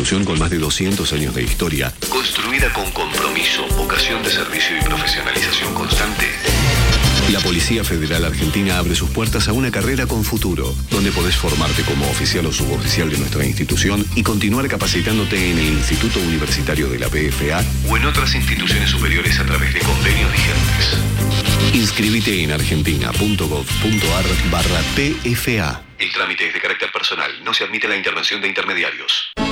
institución con más de 200 años de historia, construida con compromiso, vocación de servicio y profesionalización constante. La Policía Federal Argentina abre sus puertas a una carrera con futuro, donde podés formarte como oficial o suboficial de nuestra institución y continuar capacitándote en el Instituto Universitario de la PFA o en otras instituciones superiores a través de convenios vigentes. Inscribite en argentina.gov.ar/PFA. El trámite es de carácter personal, no se admite la intervención de intermediarios.